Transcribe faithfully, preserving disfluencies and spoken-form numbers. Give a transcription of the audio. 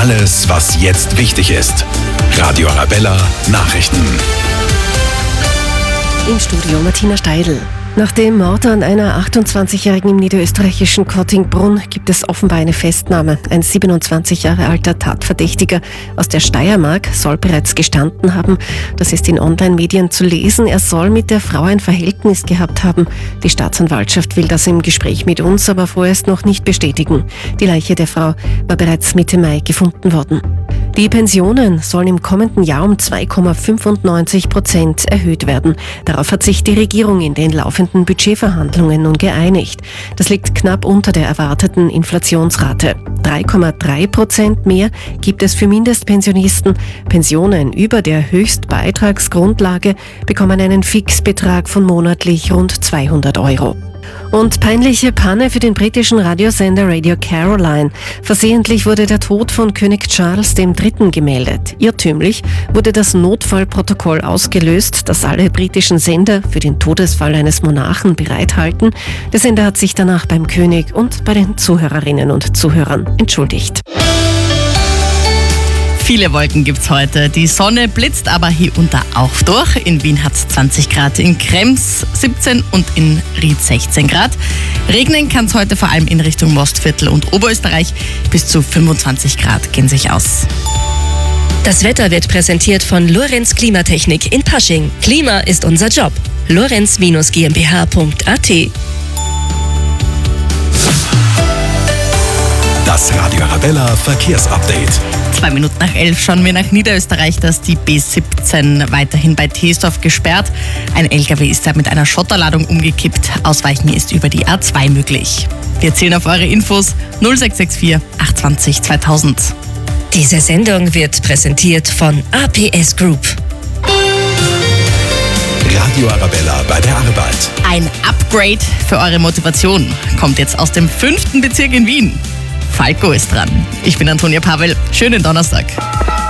Alles, was jetzt wichtig ist. Radio Arabella Nachrichten. Im Studio Martina Steidl. Nach dem Mord an einer achtundzwanzigjährigen im niederösterreichischen Kottingbrunn gibt es offenbar eine Festnahme. Ein siebenundzwanzig Jahre alter Tatverdächtiger aus der Steiermark soll bereits gestanden haben. Das ist in Online-Medien zu lesen. Er soll mit der Frau ein Verhältnis gehabt haben. Die Staatsanwaltschaft will das im Gespräch mit uns aber vorerst noch nicht bestätigen. Die Leiche der Frau war bereits Mitte Mai gefunden worden. Die Pensionen sollen im kommenden Jahr um zwei Komma fünfundneunzig Prozent erhöht werden. Darauf hat sich die Regierung in den laufenden Budgetverhandlungen nun geeinigt. Das liegt knapp unter der erwarteten Inflationsrate. drei Komma drei Prozent mehr gibt es für Mindestpensionisten. Pensionen über der Höchstbeitragsgrundlage bekommen einen Fixbetrag von monatlich rund zweihundert Euro. Und peinliche Panne für den britischen Radiosender Radio Caroline. Versehentlich wurde der Tod von König Charles der Dritte gemeldet. Irrtümlich wurde das Notfallprotokoll ausgelöst, das alle britischen Sender für den Todesfall eines Monarchen bereithalten. Der Sender hat sich danach beim König und bei den Zuhörerinnen und Zuhörern entschuldigt. Viele Wolken gibt's heute. Die Sonne blitzt aber hier und da auch durch. In Wien hat's zwanzig Grad, in Krems siebzehn und in Ried sechzehn Grad. Regnen kann's heute vor allem in Richtung Mostviertel und Oberösterreich. Bis zu fünfundzwanzig Grad gehen sich aus. Das Wetter wird präsentiert von Lorenz Klimatechnik in Pasching. Klima ist unser Job. Lorenz GmbH punkt a t. Das Radio Arabella Verkehrsupdate. Zwei Minuten nach elf schauen wir nach Niederösterreich, dass die B siebzehn weiterhin bei Teesdorf gesperrt. Ein L K W ist da mit einer Schotterladung umgekippt. Ausweichen ist über die A zwei möglich. Wir zählen auf eure Infos null sechs sechs vier acht zwei null zweitausend. Diese Sendung wird präsentiert von A P S Group. Radio Arabella bei der Arbeit. Ein Upgrade für eure Motivation kommt jetzt aus dem fünften Bezirk in Wien. Falco ist dran. Ich bin Antonia Pavel. Schönen Donnerstag.